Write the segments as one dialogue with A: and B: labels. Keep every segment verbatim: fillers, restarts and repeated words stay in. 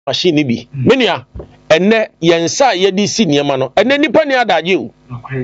A: machine ni bi menua enne yensa ye di si niema no enne nipa ni adaje o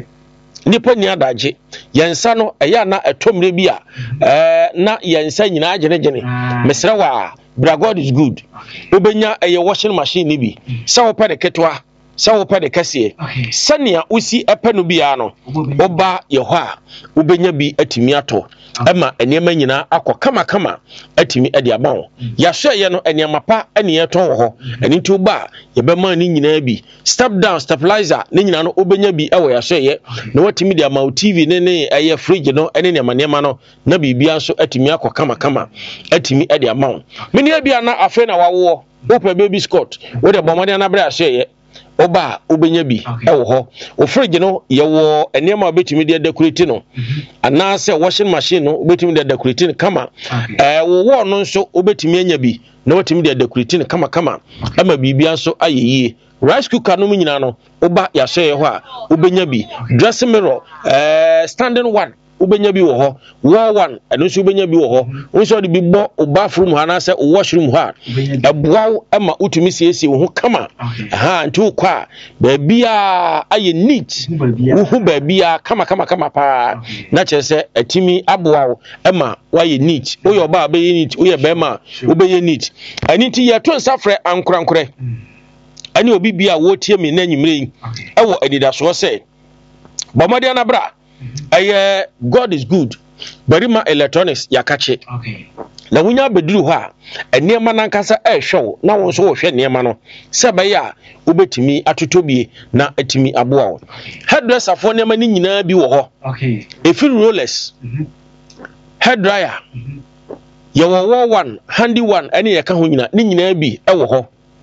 A: nipa ni adaje yensa no eya na etomre bi a eh na yensa nyina agene gene mesra wa bra God is good obenya eye washing machine ni bi sa wo pede ketwa sa wo pede kase sania usi epe no bia no oba ye ho a obenya bi atimi ato ema eniema nyina akọ kama kama atimi ade abawo ya hwe ye no eniema pa ene ye ton wo ho eni nti oba ye be man ni nyina bi step down stabilizer ni nyina no obenya bi ewo ya hwe ye na watimi de ama T V ne ne eye fridge no ene ne manema no na bibia so atimi akọ kama kama atimi ade amawo meni bia na afa na wawo opa baby scott wo de bomade na bra hwe ye oba obenya bi ewo ho o fridge no ye wo enema obetimi de decorate no ana se washing machine no obetimi de decorate kama eh wo wo no nso obetimi anya bi na watimi de decorate kama kama ama bibia so ayeye rice cooker no nyina no oba ya hye ho a obenya bi dressing mirror eh standing one ubenya bi wo ho wall one eno so ubenya bi wo ho wonso de bi bo o bathroom ha na se o washroom ha eboaw ema utumi siesie wo ho kama ha nti wo kwa ba bia aye neat wo hu ba bia kama kama kama pa na che se atimi aboaw ema waye neat wo yo ba be neat wo ye ba ma wo be neat ani ti ye to nsafre ankorankore ani obi bia wo tie me na nyimre ewo adida so se bomade na bra aye God is good barima electronics yakache okay na wunya beduru ho a enema nankasa ehwew na won so wo hwe enema no se ba ya obetimi atotobie na atimi aboa hairdresser fo enema ni nyina bi wo ho okay efi rollers mhm hair dryer mhm yawo wo one handy one ene yeka ho nyina ni nyina bi e wo ho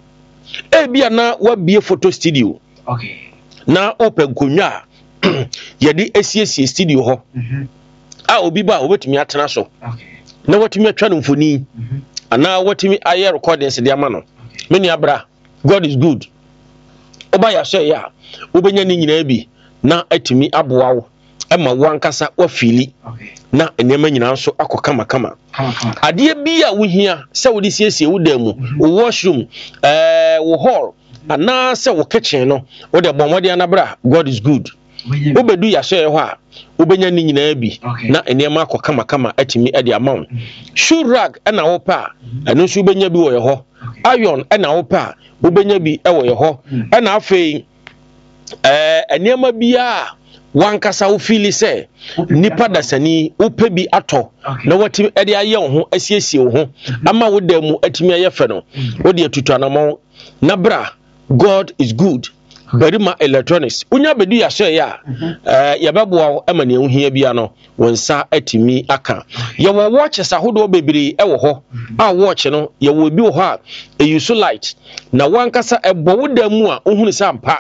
A: e bia na wabie photo studio okay na open konwa yedi esiesie studio ho mhm a obi ba obetimi atena so okay na watimi atwa no mfoni mhm ana watimi aye recordings de ama no meni abra God is good oba ya hye ya obenya ni nyina bi na atimi aboawo ema wankasa wafili okay na enema nyina so akokama kama ade bia wo hia se wo de siesie wo damu wo washroom eh wo hall ana se wo kitchen no wo de bomode anabra God is good obedu ya hye ho a obenya ni nyina bi na enema akokama kama atimi ade amount shoe rag na wo pa eno so obenya bi wo ye ho iron na wo pa obenya bi e wo ye ho na afei eh enema bia wankasa wo feel say nipa dasani upe bi ato na wati ede aye wo ho asiesie wo ho ama wo da mu atimi aye fe no wo de atutuanamo na bra God is good barima electronics unya bedu ya hye ya eh yabeboa ama ne ehia bia no wonsa atimi aka ye wo watches ahodo bebiri e wo ho a watch no ye wo bi wo ho a e use light na wankasa ebo wo da mu a ohunu sampa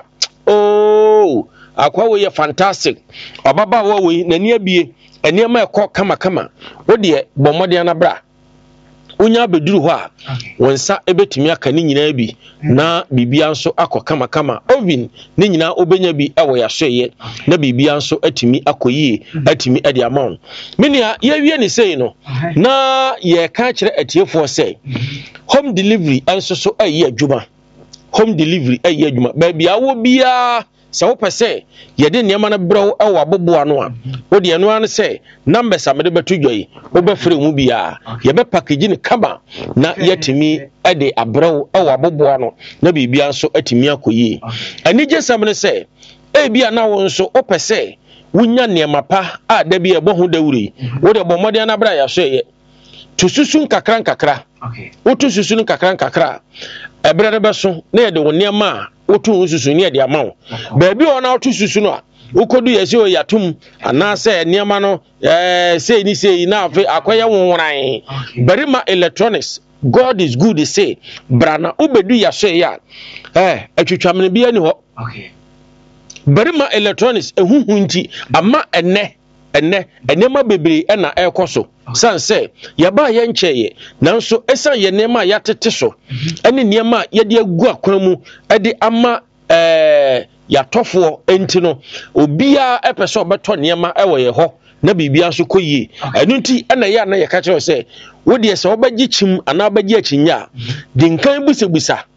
A: oh akwa wo ye fantastic obaba wo we nani abie enema ekọ kama kama wo de bomode na bra unya beduru ho a wonsa ebetimi aka ni nyina bi na bibia nso akọ kama kama oven ni nyina obenya bi ewo ya hweye na bibia nso atimi akoyie atimi ade amount menia ye wie ni sei no na ye ka kire atiefo sei home delivery enso so ayi adwuma home delivery ayi adwuma ba bia wo bia se wo pese ye de niam na brew ewo aboboa no a wo de eno an se numbers amede betu dwoi wo be frɛ mu bia ye be package ni kama na yetimi ede abrew ewo aboboa no na bibia nso atimi akoyi ani jesam ne se e bia na wo nso wo pese wunya niam pa a da bia bo ho dawuri wo de bo mode na bra ya hwe ye tususun kakran kakra okay wo tususun kakran kakra ebrere beso na ye de wo niam a otu susu ne de amawo ba bi ona otu susu no a ukodu yesi o yatum anase niema no eh sei ni sei na afi akoya wonran barima electronics God is good say brana ubedu ya hye ya eh atwitwamne bia ni ho okay barima electronics ehuhu nti ama enne enne enema bebre na ekoso sanse yaba ye ncheye nanso esan ye nema ya tete so ene nema ye de agu akwan mu ede ama eh ya tofo enti no obia epese obeto nema ewo ye ho na bibia so koyie enu nti ena ye na ye ka kire se wo de se obagi chim ana obagi achinya de nkan busebusa